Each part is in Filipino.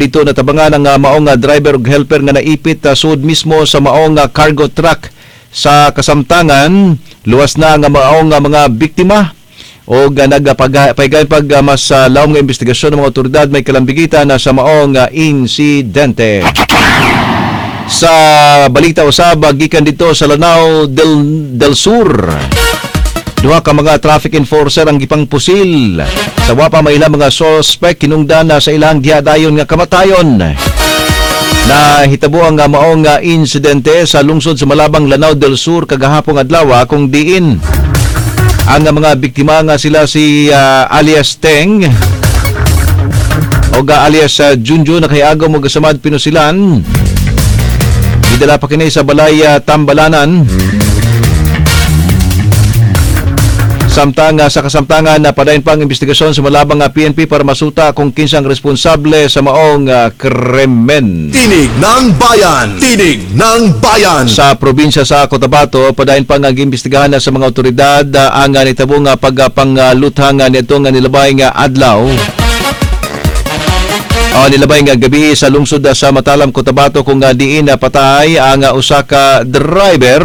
dito natabangan ang maong driver ug helper nga naipit sud mismo sa maong cargo truck sa kasamtangan. Luwas na nga maong mga biktima o nagpagay pag mas lawom nga investigasyon ng mga otoridad may kalambigitan na sa maong insidente. Sa balita usab gikan dito sa Lanao del Sur, duha ka mga traffic enforcer ang gipang pusil sa wapa may ilang mga suspect kinungdan na sa ilang gihadayon nga kamatayon. Na hitabo ang maong insidente sa lungsod sa Malabang, Lanao del Sur kagahapon adlaw kung diin ang mga biktima nga sila si alias Teng o alias Junjo na kay agaw mo gasamad pinusilan. Gidala pa kini sa balay Tambalanan. Samtang sa kasamtangan na padayon pang investigasyon sa Malabang PNP para masuta kung kinsang responsable sa maong krimen. Tinig ng Bayan! Tinig ng Bayan! Sa probinsya sa Cotabato, padayon pang imbestigahan sa mga otoridad ang nitabong pagpanglutang nito nga nilabay nga adlaw. Nilabay nga gabi sa lungsod sa Matalam, Cotabato kung diin patay ang usa ka driver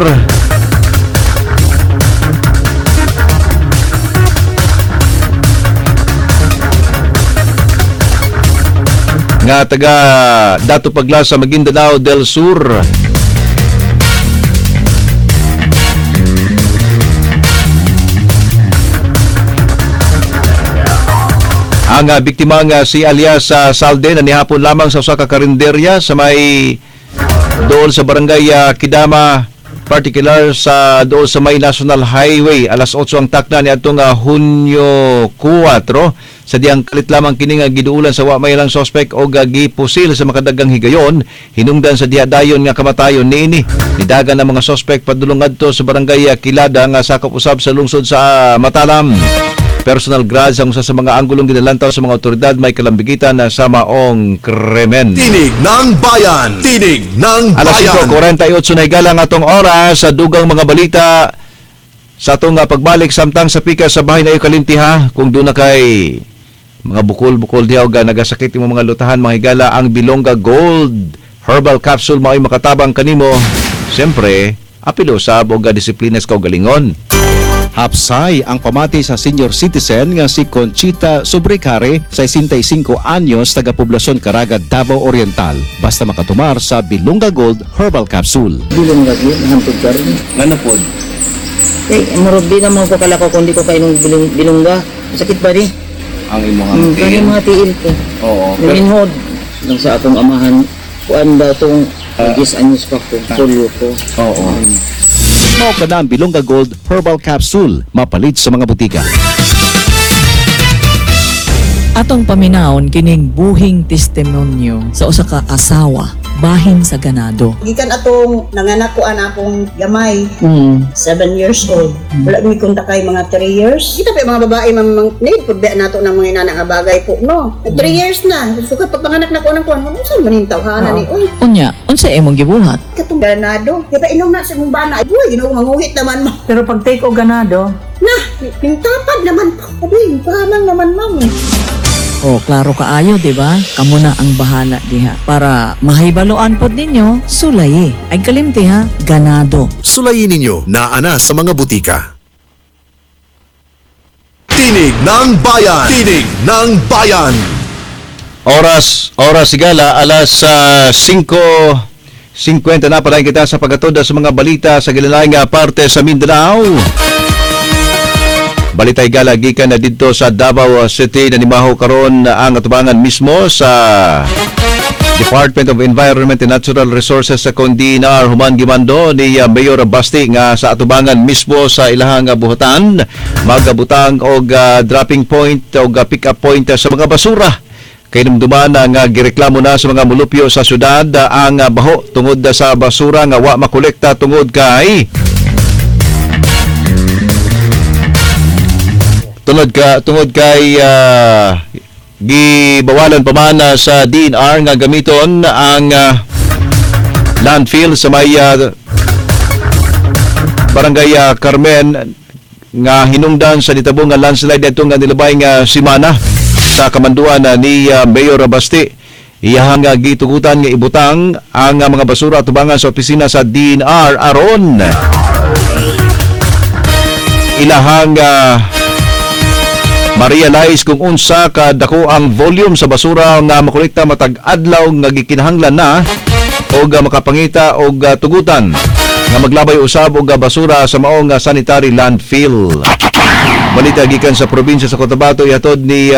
nga taga Dato Paglas sa Maguindanao del Sur. Ang biktima nga si alias Salde na nihapon lamang sa usa ka karinderya sa may doon sa barangay Kidama, particular sa doon sa may National Highway. Alas 8 ang takna ni atong Hunyo 4 sa diyang kalit lamang kini nga giduulan sa wa may lang suspect o gipusil sa makadagang higayon hinungdan sa dihadayon nga kamatayon niini. Nidagan ang mga suspect padulong adto sa barangay Kilada nga sakop usab sa lungsod sa Matalam. Personal grudge ang usa sa mga anggulong ginalantaw sa mga otoridad may kalambigitan na sa maong krimen. Tinig ng Bayan! Tinig ng Alas Bayan! 5:48 na higalang atong oras sa dugang mga balita sa atong pagbalik samtang sa pika sa bahay na Kalintiha kung doon na kay mga bukol-bukol diyaw ga nagasakit yung mga lutahan mga higala ang Bilongga Gold Herbal Capsule mao'y makatabang kanimo. Siyempre, apilo sa boga disiplinas kaugalingon. Hapsay ang pamati sa senior citizen nga si Conchita Sobrecare, 65 anyos, taga-poblasyon Caraga, Davao Oriental. Basta makatumar sa Bilongga Gold Herbal Capsule. Bilongga Gold, hantod ka rin. Ano po? Marod di naman ko kalako kung di ko kayo ng bilongga. Sakit ba di? Ang imong Kaya mga tiil ko. Oo. Naminhod. Nang sa akong amahan, kuan daw itong 10 anyos pa ko, polio ko. Oo. Mao ka na ang Bilongga Gold Herbal Capsule, mapalit sa mga butika. Atong paminawon kining buhing testimonyo sa usa ka asawa bahin sa ganado. Gikan atong nanganak ko an akong gamay, 7 years old. Wala mi kunta kay mga 3 years. Kita pa mga babae need pud ba nato ng mga inana nga bagay po no. 3 years na. So kapag panganak na ko nang kuan, unsa man ning tawhana ni oy. Unya, unsa imong gibuhat? Katong ganado. Di ba inom na sa mong bana. Uy, manguhit naman mo. Pero pag take o ganado, Nah, yung tapad naman po. Sabi, parang naman ma'am. O, klaro kaayo, di ba? Kamo na ang bahala diha. Para mahibaloan pod ninyo, sulayi. Ay kalimti ha, ganado. Sulayin ninyo na ana sa mga butika. Tinig ng Bayan! Tinig ng Bayan! Oras sigala, alas 5:50 na pala kita sa pagatuda sa mga balita sa gilalayang parte sa Mindanao. Balitay gala gikan na dito sa Davao City na nimaho karon ang atubangan mismo sa Department of Environment and Natural Resources sa Condinar human gimando ni Mayor Basti nga sa atubangan mismo sa ilahang buhatan magabutang og dropping point o pick up point sa mga basura. Kay dumduman nga gireklamo na sa mga mulupyo sa syudad ang baho tungod sa basura nga wa makolekta tungod kay tungod kay gibawalan pa man sa DNR nga gamiton ang landfill sa may barangay Carmen nga hinungdan sa nitabong nga landslide dito nga nilabay nga simana sa kamanduan ni Mayor Basti. Iyahang gitugutan nga ibutang ang mga basura tubangan sa opisina sa DNR aron ilahang ma-realize kung unsa ka dako ang volume sa basura nga makolekta matag adlaw nga gikinahanglan na o makapangita o tugutan nga maglabay usab og basura sa maong sanitary landfill. Balita gikan sa probinsya sa Cotabato ihatod ni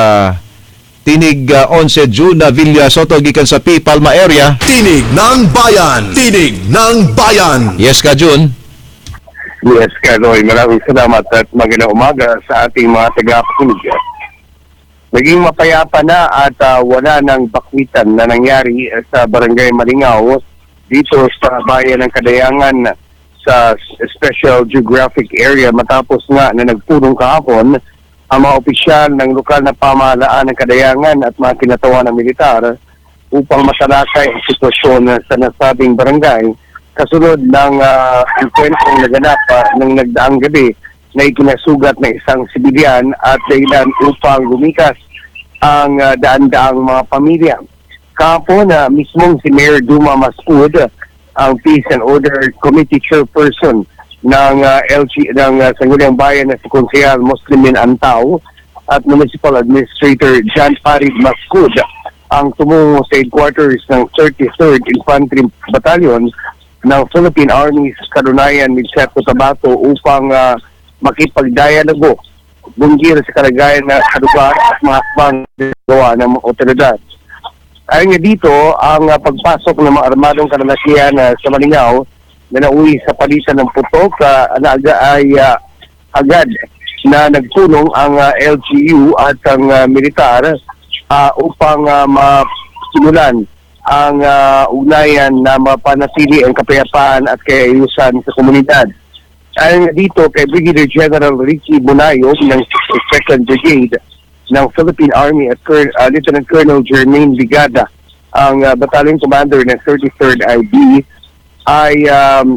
Tinig 11 June na Villa Soto gikan sa P. Palma area. Tinig ng Bayan! Tinig ng Bayan! Yes ka June. Yes, Kaloy. Maraming salamat at magandang umaga sa ating mga tagapakinig. Naging mapayapa na at wala ng bakwitan na nangyari sa Barangay Malingaw dito sa bayan ng Kadayangan sa Special Geographic Area matapos nga na nagpunong kahapon ang mga opisyal ng lokal na pamahalaan ng Kadayangan at mga kinatawan ng militar upang masalakay ang sitwasyon sa nasabing barangay kasunod ng enkwentong naganap ng nagdaang gabi na ikinasugat ng isang sibilyan at dahilan upang lumikas ang daan-daang mga pamilya. Kahapon mismong si Mayor Duma Masud, ang Peace and Order Committee Chairperson ng Sangguniang Bayan na si Konsehal Muslimin Antao at Municipal Administrator John Farid Masud ang tumungo sa headquarters ng 33rd Infantry Battalion ng Philippine Army sa Karunayan, Midset, Cotabato upang makipagdialogo bunggir sa kalagayan na kadugar at mga hakbang gawa ng mga otoridad. Ayon nga dito, ang pagpasok ng mga armadong kalalakihan sa Malingaw na nauwi sa palitan ng putok ay agad na nagtulong ang LGU at ang militar upang masimulan ang ugnayan na mapanatili ang kapayapaan at kaayusan sa komunidad. Ayon dito kay Brigadier General Ricky Bunayo ng 2nd Brigade ng Philippine Army at Lieutenant Colonel Jermaine Ligada, ang Battalion Commander ng 33rd IB, ay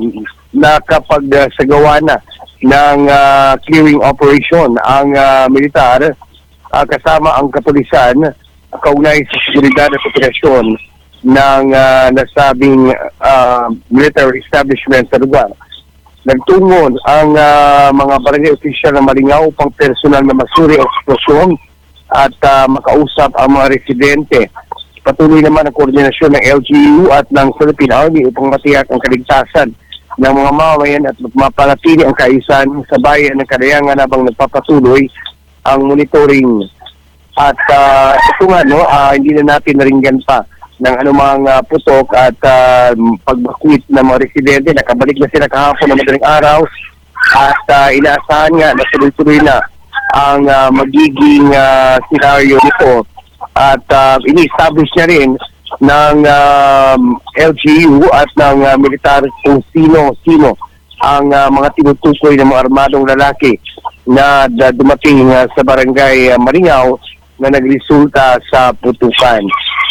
nakapagsagawa na ng clearing operation ang militar kasama ang kapulisan kaugnay sa seguridad at operasyon ng nasabing military establishment sa lugar. Nagtungon ang mga barangay official ng Malingaw upang personal na masuri ang sitwasyon at makausap ang mga residente. Patuloy naman ang koordinasyon ng LGU at ng Philippine Army upang matiyak ang kaligtasan ng mga mamamayan at mapanatili ang kaayusan sa bayan ng Kadayangan habang nagpapatuloy ang monitoring. At ito nga, hindi na natin naringgan pa ng anumang putok at pagbakwit ng mga residente. Nakabalik na sila kahapon na madaling araw at inaasahan nga na tuloy-tuloy na ang magiging senaryo nito at ini-establish na rin ng LGU at ng militar kung sino-sino ang mga tinutukoy ng mga armadong lalaki na dumating sa barangay Malingaw na nagresulta sa putukan.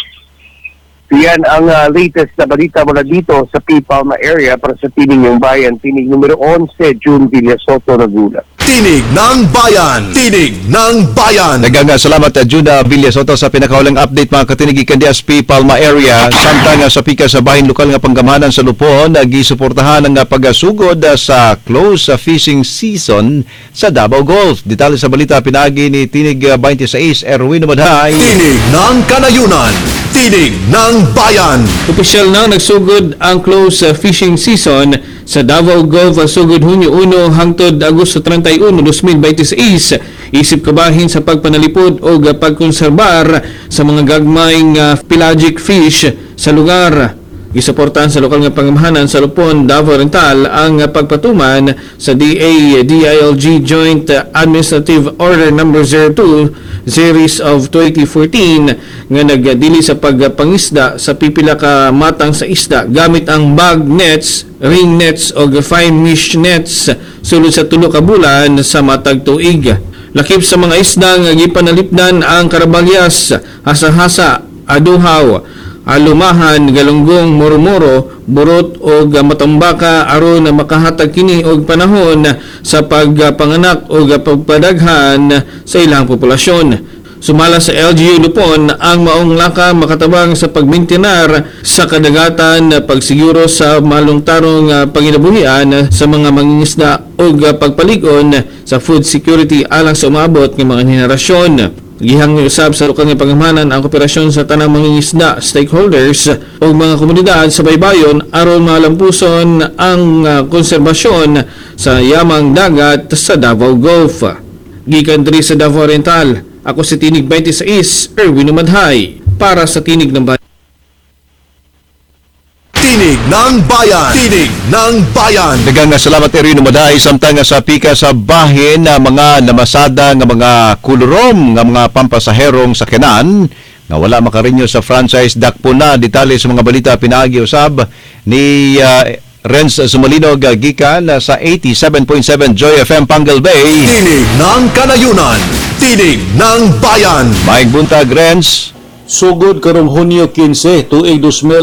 Yan ang latest na balita mula dito sa P. Palma area para sa Tinig ng Bayan. Tinig numero 11, June Villa Soto, Laguna. Tinig ng Bayan! Tinig ng Bayan! Daghang salamat Juna Villa Soto sa pinakaulang update mga katinig ikan sa P. Palma area. Samtang sa pika sa bahin lokal nga panggamahanan sa Lupon, gisuportahan ang pagasugod sa close fishing season sa Davao Gulf. Detalye sa balita pinagi ni Tinig 26 Erwin Madhay. Tinig ng Kanayunan! Tinig ng Bayan! Opisyal na nagsugod ang close fishing season sa Davao Gulf sugod Hunyo 1 hangtod Agosto 31, 2026. Isip kabahin sa pagpanalipod o pagkonserbar sa mga gagmayng pelagic fish sa lugar. Gisuportahan sa lokal nga pangamahanan sa Lupon, Davao Oriental ang pagpatuman sa DA-DILG Joint Administrative Order No. 02 Series of 2014 nga nagdili sa pagpangisda sa pipila ka matang sa isda gamit ang bag nets, ring nets o fine mesh nets sulod sa 3 ka bulan sa matag tuig. Lakip sa mga isda nga gipanalipdan ang karabalyas, hasa-hasa, aduhaw, alumahan, galunggong, murmuro, burot o matambaka aron na makahatag kini og panahon sa pagpanganak o pagpadaghan sa ilang populasyon. Sumala sa LGU Lupon ang maong laka makatabang sa pagmintinar sa kadagatan, pagsiguro sa malungtarong panginabuhian sa mga mangingisda o pagpaligon sa food security alang sa umabot ng mga henerasyon. Gihang usab sa lokal nga pangamanan ang kooperasyon sa tanang mangingisda, stakeholders o mga komunidad sa baybayon aron malampuson ang konserbasyon sa yamang dagat sa Davao Gulf. Gikan diri sa Davao Oriental, ako si Tinig 26, Erwin Umadhay, para sa Tinig ng Bayan. Tinig ng Bayan. Tinig ng Bayan. Daghang salamat Erwin Umaday samtang sa pika sa bahin na mga namasada nga mga kulurom nga mga pampasaherong sakyanan nga wala makarinyo sa franchise dakpo na detalye sa mga balita pinaagi usab ni Renz Sumalinog gikan sa 87.7 Joy FM Pangal Bay. Tinig ng Kanayunan. Tinig ng Bayan. Maayong buntag Renz. Sugod karong Hunyo 15, tuig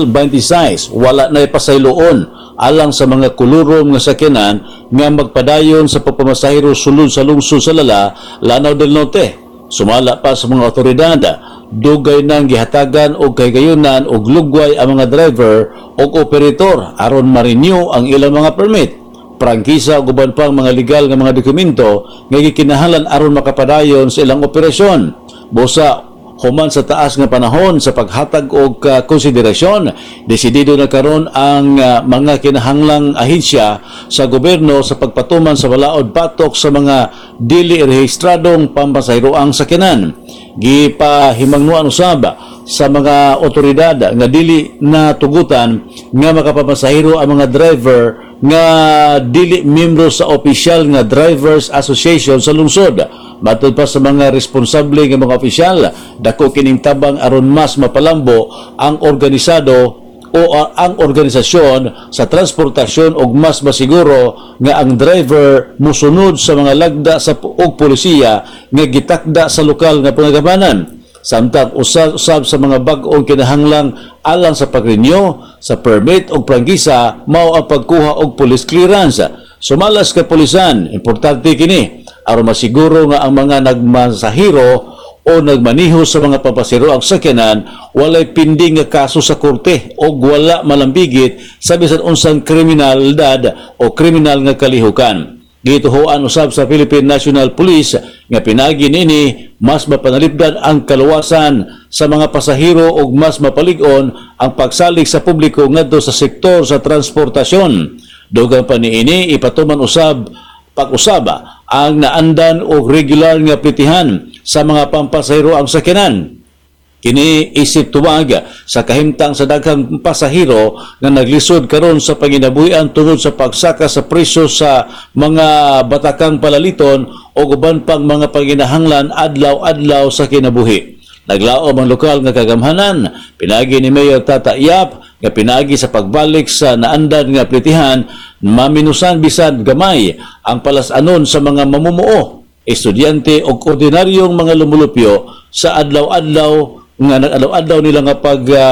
2026, wala na ipasayloon alang sa mga kulurom nga sakyanan nga magpadayon sa pagpamasahero sulod sa lungsod sa Lanao del Norte. Sumala pa sa mga otoridad, dugay nang gihatagan og kaygayunan og lugway ang mga driver og operator aron ma-renew ang ilang mga permit, prangkisa ug uban pang mga legal nga mga dokumento nga gikinahanglan aron makapadayon sa ilang operasyon. Busa human sa taas nga panahon sa paghatag og konsiderasyon, desidido na karon ang mga kinahanglang ahensya sa gobyerno sa pagpatuman sa balaod patok sa mga dili rehistradong pampasahiroang sakyanan. Gipahimangnuan usab sa mga otoridad nga dili na tugutan nga makapapasahiro ang mga driver nga dili miyembro sa opisyal nga Drivers Association sa lungsod. Matod pa sa mga responsable nga mga opisyal, dako kining tabang aron mas mapalambo ang organisado o ang organisasyon sa transportasyon ug mas masiguro nga ang driver musunod sa mga lagda sa og polisiya nga gitakda sa lokal nga panagabanan. Samtang usab sa mga bag-ong kinahanglang alang sa pag-renew sa permit o prangkisa mao ang pagkuha og police clearance. Sumalas ka pulisan, importante kini aron masiguro nga ang mga nagmasahiro o nagmaniho sa mga papasiro ang sakyanan walay pinding nga kaso sa korte o wala malambigit sa bisan unsang kriminalidad o kriminal nga kalihukan. Gituhuan usab sa Philippine National Police nga pinagi nini mas mapanalipdan ang kaluwasan sa mga pasahero ug mas mapalig-on ang pagsalig sa publiko ngadto sa sektor sa transportasyon. Dugang pa niini ipatuman usab pag-usaba ang naandan o regular nga plitihan sa mga pampasahero ang sakyanan. Kini isip tuwag sa kahimtang sa daghang pasahero nga naglisod karon sa panginabuhian tungod sa pagsaka sa presyo sa mga batakang palaliton o uban pang mga panginahanglan adlaw-adlaw sa kinabuhi. Naglaom ang lokal nga kagamhanan, pinagi ni Mayor Tata Yap nga pinagi sa pagbalik sa naandan nga plitihan, maminusan bisan gamay ang palasanon sa mga mamumuo, estudyante o ordinaryong mga lumulupyo sa adlaw-adlaw nga nag-adlaw nila nga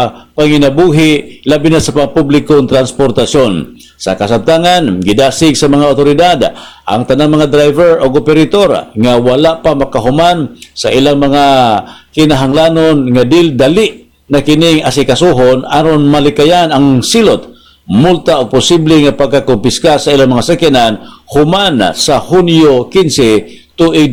panginabuhi labi na sa pampublikong transportasyon. Sa kasamtangan, gidasig sa mga otoridad ang tanang mga driver o operator nga wala pa makahuman sa ilang mga kinahanglanon nga dali na kining asikasuhon aron malikayan ang silot, multa o posible nga pagkakumpiska sa ilang mga sakyanan human sa Hunyo 15 tuig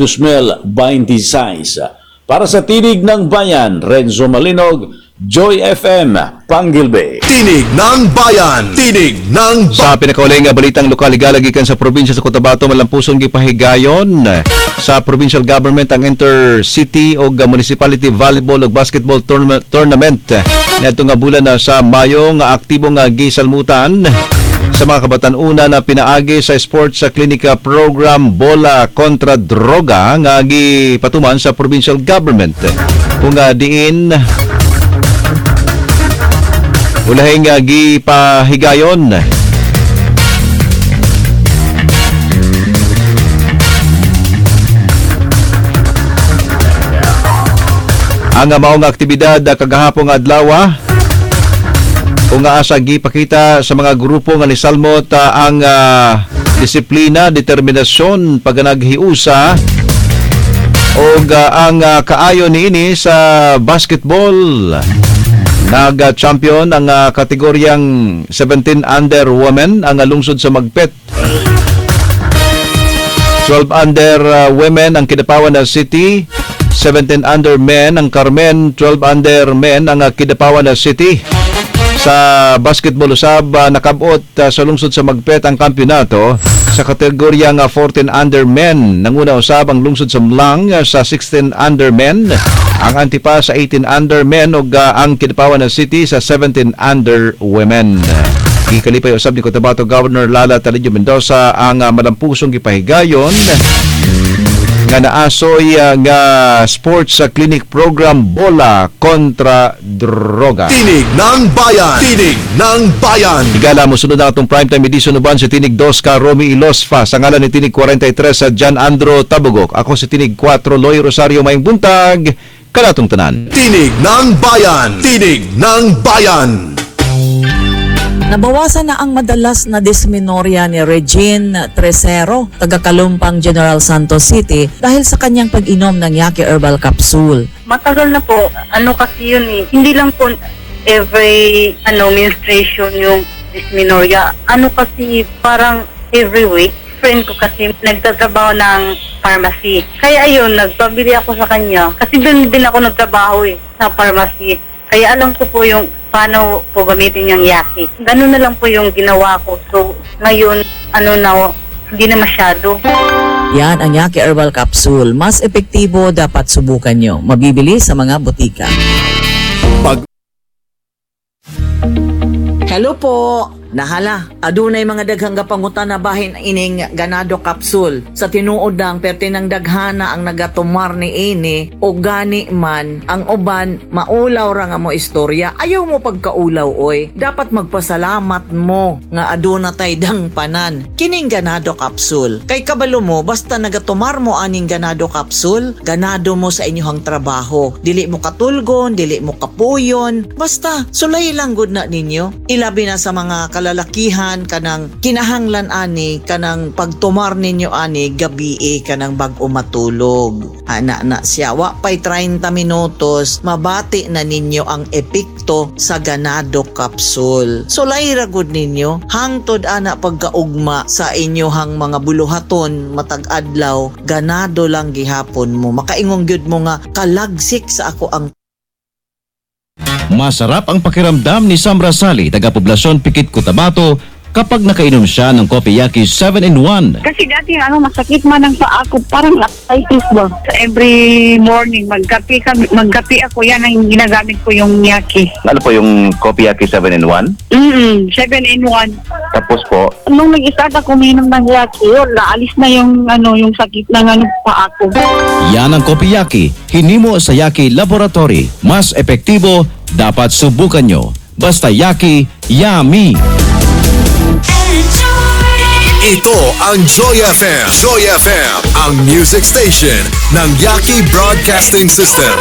2026. Para sa Tinig ng Bayan, Renzo Malinog, Joy FM, Panggilbe. Tinig ng Bayan. Tinig ng Bayan. Sa pinakauling nga balitang lokal igalagikan sa probinsya sa Cotabato, malampuson gipahigayon sa provincial government ang intercity o municipality volleyball o basketball tournament. Nito nga bulan na sa Mayo nga aktibo nga gisalmutan sa mga kabatan-una na pinaagi sa sports sa klinika program Bola kontra Droga nga gipatuman sa provincial government. Kung diin ulahay nga gipahigayon ang maong aktibidad kagahapon nga adlaw kung asa gipakita sa mga grupo nga nisalmot ang disiplina, determinasyon, pagganaghiusa O ang kaayo niini sa basketball, nag-champion ang kategoryang 17 under women ang lungsod sa Magpet. 12 under women ang Kidapawan City, 17 under men ang Carmen, 12 under men ang Kidapawan City. Sa basketball usab, nakabot sa lungsod sa Magpet ang kampyonato sa kategoryang 14 under men. Nanguna usab ang lungsod sa Mlang sa 16 under men, ang Antipa sa 18 under men ug ang Kidapawan City sa 17 under women. Gikalipay usab ni Cotabato Governor Lala Talidjo Mendoza ang malampusong gipahigayon nga naasoy nga sports clinic program Bola kontra Droga. Tinig ng Bayan. Tinig ng Bayan. Higala mo sunod na itong primetime edition uban si Tinig 2 ka Romy Ilosfa sa ngalan ni Tinig 43 sa Jan Andro Tabugok. Ako si Tinig 4 Loy Rosario Maing Buntag. Kanatong tanan. Tinig ng Bayan. Tinig ng Bayan. Nabawasan na ang madalas na dysmenorrhea ni Regine Tresero, taga-Kalumpang General Santos City dahil sa kanyang pag-inom ng Yaki Herbal Capsule. Matagal na po, kasi yun eh. Hindi lang po every menstruation yung dysmenorrhea. Kasi parang every week. Friend ko kasi nagtatrabaho ng pharmacy. Kaya ayun, nagpabili ako sa kanya. Kasi doon din ako nagtrabaho sa pharmacy. Kaya alam ko po yung paano po gamitin yung Yaki. Ganun na lang po yung ginawa ko. So, ngayon, hindi na masyado. Yan ang Yaki Herbal Capsule. Mas epektibo, dapat subukan nyo. Mabibili sa mga butika. Hello po! Nahala, adunay mga daghang gapangutan na bahin ining ganado capsule. Sa tinuod ng pertinang daghana ang nagatumar ni ini o gani man ang uban maulaw ra nga mo istorya. Ayaw mo pagkaulaw oy. Dapat magpasalamat mo nga aduna tay dangpanan. Kining ganado capsule. Kay kabalo mo basta nagatumar mo aning ganado capsule, ganado mo sa inyong trabaho. Dili mo katulgon, dili mo kapuyon. Basta sulay lang gud na ninyo. Ilabi na sa mga kalalakihan kanang kinahanglan ani kanang pagtumar ninyo ani gabi kanang bag-o matulog. Ana na siya wa pay 30 minutos mabati na ninyo ang epekto sa ganado capsule. So layra gud ninyo hangtod ana pagkaugma sa inyohang mga buluhaton matag adlaw ganado lang gihapon mo makaingong gyud mo nga kalagsik sa ako ang Masarap ang pakiramdam ni Sam Rasali, taga-poblasyon Pikit, Cotabato, kapag nakainom siya ng Kopi Yaki 7-in-1. Kasi dati masakit man ang paa ko, parang arthritis ba. So every morning magkape ako, yan ang ginagamit ko yung Yaki. Ano po yung Kopi Yaki 7-in-1? 7-in-1. Tapos po, Nung nag-start ako uminom ng Yaki, naalis na yung sakit ng paa ko. Yan ang Kopi Yaki, hinimo sa Yaki Laboratory. Mas epektibo, dapat subukan nyo. Basta Yaki, yummy! Ito ang Joy FM. Joy FM, ang music station ng Yaki Broadcasting System.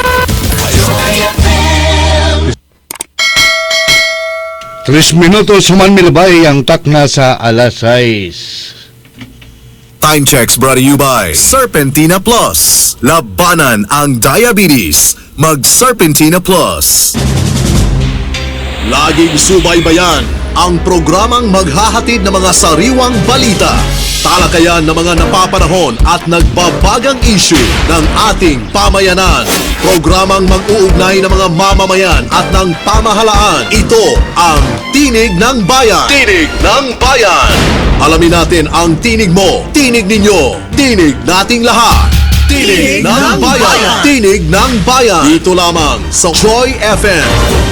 3 minutos humanmilbay ang takna sa alas 6. Time checks brought to you by Serpentina Plus. Labanan ang diabetes. Mag Serpentina Plus. Laging subaybayan ang programang maghahatid ng mga sariwang balita, talakayan ng mga napapanahon at nagbabagang issue ng ating pamayanan. Programang mag-uugnay ng mga mamamayan at ng pamahalaan. Ito ang Tinig ng Bayan. Tinig ng Bayan. Alamin natin ang tinig mo, tinig ninyo, tinig nating lahat. Tinig ng Bayan. Tinig ng Bayan. Dito lamang sa Joy FM.